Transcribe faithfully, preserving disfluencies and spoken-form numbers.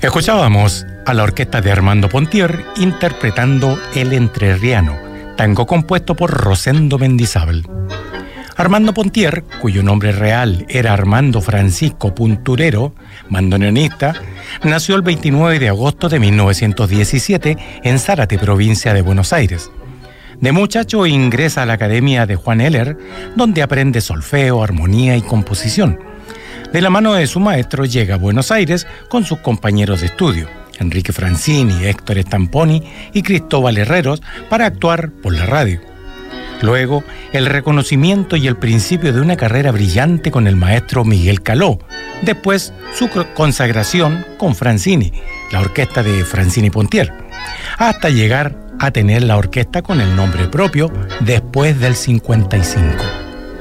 Escuchábamos a la orquesta de Armando Pontier interpretando El Entrerriano, tango compuesto por Rosendo Mendizábal. Armando Pontier, cuyo nombre real era Armando Francisco Punturero, bandoneonista, nació el veintinueve de agosto de mil novecientos diecisiete en Zárate, provincia de Buenos Aires. De muchacho ingresa a la Academia de Juan Heller, donde aprende solfeo, armonía y composición. De la mano de su maestro llega a Buenos Aires con sus compañeros de estudio, Enrique Francini, Héctor Stamponi y Cristóbal Herreros, para actuar por la radio. Luego, el reconocimiento y el principio de una carrera brillante con el maestro Miguel Caló. Después, su consagración con Francini, la orquesta de Francini Pontier, hasta llegar a tener la orquesta con el nombre propio después del cincuenta y cinco.